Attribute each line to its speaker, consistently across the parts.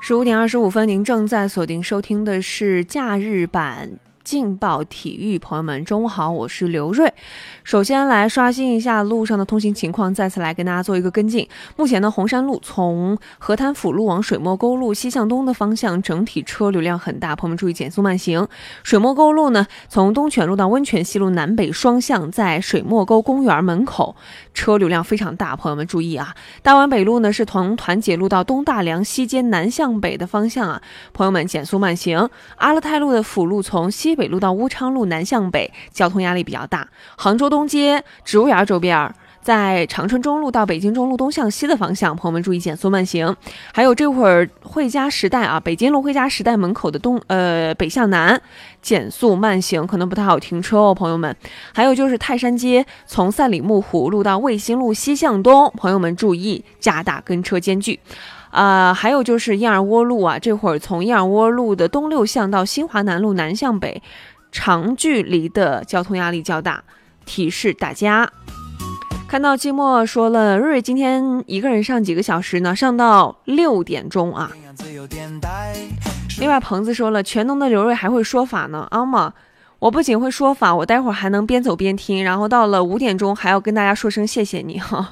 Speaker 1: 15点25分，您正在锁定收听的是假日版劲爆体育。朋友们中午好，我是刘瑞。首先来刷新一下路上的通行情况，再次来跟大家做一个跟进。目前呢，红山路从河滩辅路往水墨沟路西向东的方向整体车流量很大，朋友们注意减速慢行。水墨沟路呢，从东泉路到温泉西路南北双向，在水墨沟公园门口车流量非常大，朋友们注意啊。大湾北路呢，是从团结路到东大梁西街南向北的方向啊，朋友们减速慢行。阿勒泰路的辅路从西北路到乌昌路南向北，交通压力比较大。杭州东街植物园周边，在长春中路到北京中路东向西的方向，朋友们注意减速慢行。还有这会儿汇佳时代啊，北京路汇佳时代门口的北向南减速慢行，可能不太好停车哦，朋友们。还有就是泰山街从赛里木湖路到卫星路西向东，朋友们注意加大跟车间距。还有就是燕儿窝路啊，这会儿从燕儿窝路的东六巷到新华南路南向北，长距离的交通压力较大，提示大家。看到季末说了，瑞瑞今天一个人上几个小时呢？上到6点钟啊。另外彭子说了，全能的刘瑞还会说法呢。阿玛，我不仅会说法，我待会儿还能边走边听，然后到了5点钟还要跟大家说声谢谢你哈。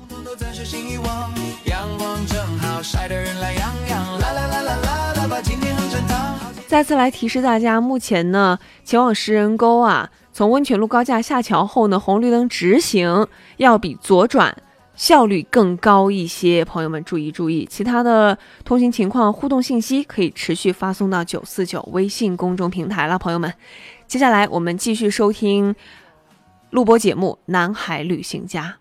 Speaker 1: 再次来提示大家，目前呢，前往石人沟啊，从温泉路高架下桥后呢，红绿灯直行要比左转效率更高一些，朋友们注意。其他的通行情况互动信息可以持续发送到949微信公众平台了，朋友们。接下来我们继续收听录播节目《南海旅行家》。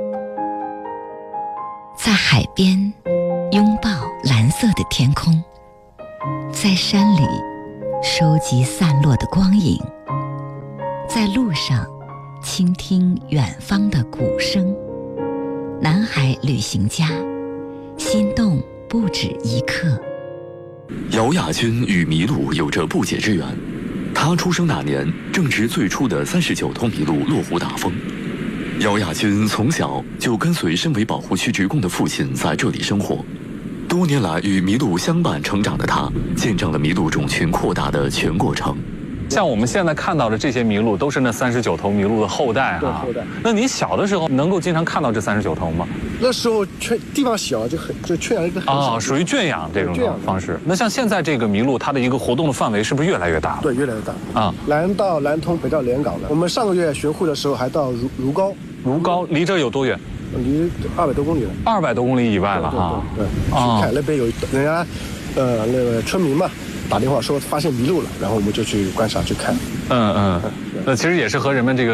Speaker 2: 在海边拥抱蓝色的天空，在山里收集散落的光影，在路上倾听远方的鼓声。南海旅行家，心动不止一刻。
Speaker 3: 姚亚军与麋鹿有着不解之缘，他出生那年正值最初的39头麋鹿落湖大风。姚亚军从小就跟随身为保护区职工的父亲在这里生活，多年来与麋鹿相伴成长的他，见证了麋鹿种群扩大的全过程。
Speaker 4: 像我们现在看到的这些麋鹿，都是那39头麋鹿的后代啊。
Speaker 5: 后代。
Speaker 4: 那你小的时候能够经常看到这39头吗？
Speaker 5: 那时候地方小，就圈养一个很少。
Speaker 4: 属于圈养这种方式。那像现在这个麋鹿，它的一个活动的范围是不是越来越大了？
Speaker 5: 对，越来越大啊。南到南通，北到连港的。我们上个月巡护的时候还到如皋。如皋
Speaker 4: 离这有多远？
Speaker 5: 离200多公里了。
Speaker 4: 200多公里以外了哈。
Speaker 5: 对。去看那边有人家，那个村民嘛。打电话说发现麋鹿了，然后我们就去观察去看。
Speaker 4: 那其实也是和人们这个